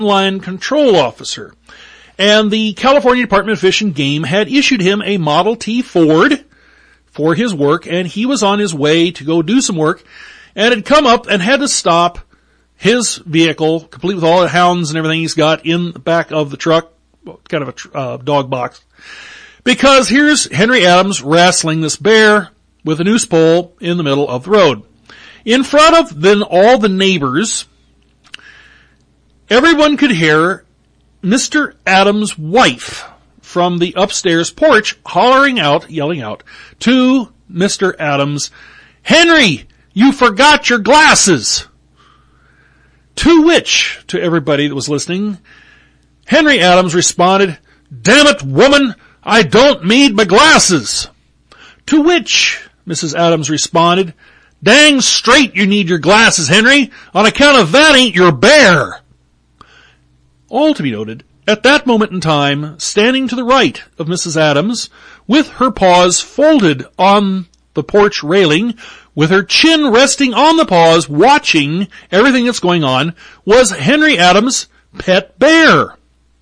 line control officer. And the California Department of Fish and Game had issued him a Model T Ford for his work, and he was on his way to go do some work, and had come up and had to stop his vehicle, complete with all the hounds and everything he's got in the back of the truck, kind of a dog box, because here's Henry Adams wrestling this bear with a noose pole in the middle of the road. In front of then all the neighbors, everyone could hear Mr. Adams' wife from the upstairs porch hollering out, yelling out to Mr. Adams, "Henry, you forgot your glasses!" To which, to everybody that was listening, Henry Adams responded, "Damn it, woman, I don't need my glasses." To which Mrs. Adams responded, "Dang straight you need your glasses, Henry. On account of that ain't your bear." All to be noted, at that moment in time, standing to the right of Mrs. Adams, with her paws folded on the porch railing, with her chin resting on the paws, watching everything that's going on, was Henry Adams' pet bear.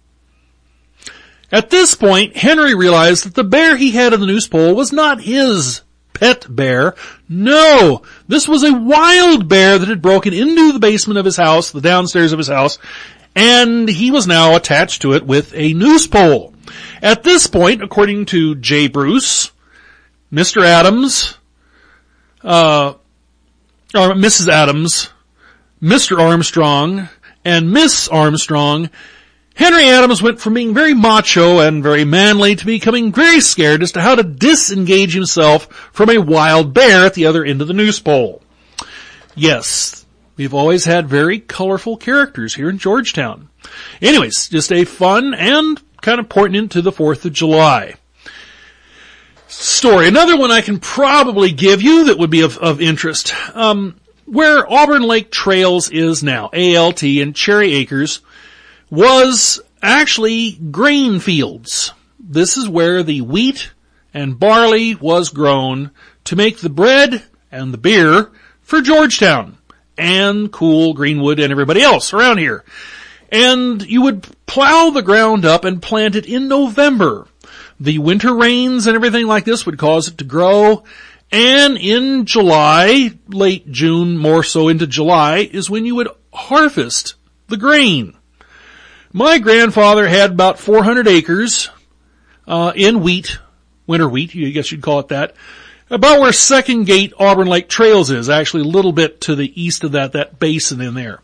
At this point, Henry realized that the bear he had in the noose pole was not his pet bear. No, this was a wild bear that had broken into the basement of his house, the downstairs of his house, and he was now attached to it with a noose pole. At this point, according to Jay Bruce, Mr. Adams, or Mrs. Adams, Mr. Armstrong, and Miss Armstrong, Henry Adams went from being very macho and very manly to becoming very scared as to how to disengage himself from a wild bear at the other end of the noose pole. Yes, we've always had very colorful characters here in Georgetown. Anyways, just a fun and kind of pertinent to the 4th of July story. Another one I can probably give you that would be of interest. Where Auburn Lake Trails is now, ALT and Cherry Acres, was actually grain fields. This is where the wheat and barley was grown to make the bread and the beer for Georgetown and Cool, Greenwood, and everybody else around here. And you would plow the ground up and plant it in November. The winter rains and everything like this would cause it to grow. And in July, late June, more so into July, is when you would harvest the grain. My grandfather had about 400 acres in wheat, winter wheat, I guess you'd call it that, about where Second Gate Auburn Lake Trails is, actually a little bit to the east of that basin in there.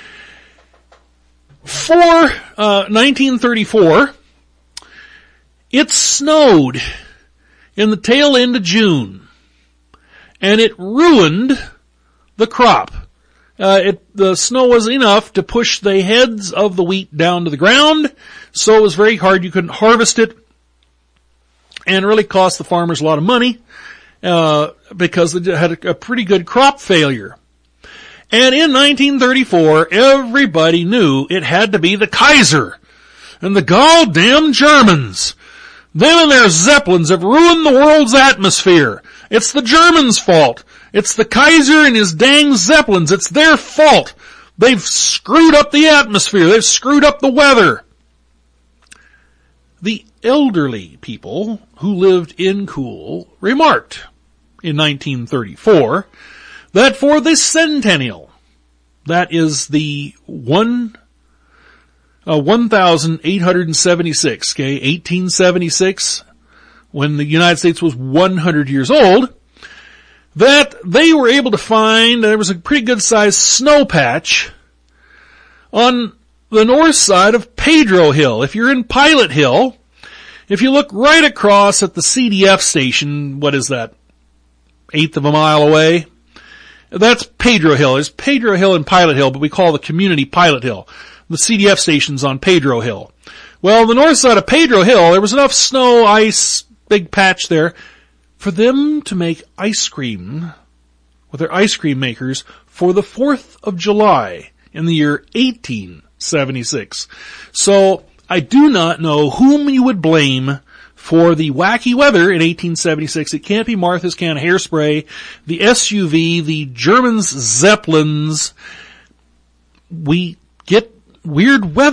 For 1934, it snowed in the tail end of June, and it ruined the crop. The snow was enough to push the heads of the wheat down to the ground, so it was very hard. You couldn't harvest it, and it really cost the farmers a lot of money, because they had a pretty good crop failure. And in 1934, everybody knew it had to be the Kaiser and the goddamn Germans. Them and their Zeppelins have ruined the world's atmosphere. It's the Germans' fault. It's the Kaiser and his dang Zeppelins. It's their fault. They've screwed up the atmosphere. They've screwed up the weather. The elderly people who lived in Cool remarked in 1934 that for the centennial, that is the 1876, okay, 1876, when the United States was 100 years old, that they were able to find, there was a pretty good sized snow patch on the north side of Pedro Hill. If you're in Pilot Hill, if you look right across at the CDF station, what is that, 1/8 of a mile away? That's Pedro Hill. There's Pedro Hill and Pilot Hill, but we call the community Pilot Hill. The CDF station's on Pedro Hill. Well, the north side of Pedro Hill, there was enough snow, ice, big patch there, for them to make ice cream with their ice cream makers for the 4th of July in the year 1876. So, I do not know whom you would blame for the wacky weather in 1876. It can't be Martha's can of hairspray, the SUV, the Germans' Zeppelins. We get weird weather